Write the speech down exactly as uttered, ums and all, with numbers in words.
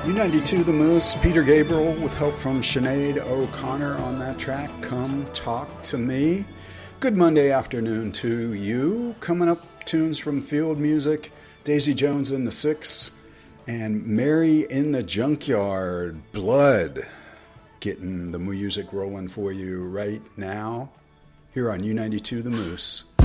U ninety-two The Moose, Peter Gabriel with help from Sinead O'Connor on that track, Come Talk to Me. Good Monday afternoon to you. Coming up, tunes from Field Music, Daisy Jones and the Six, and Mary in the Junkyard, Blood. Getting the music rolling for you right now here on U ninety-two The Moose.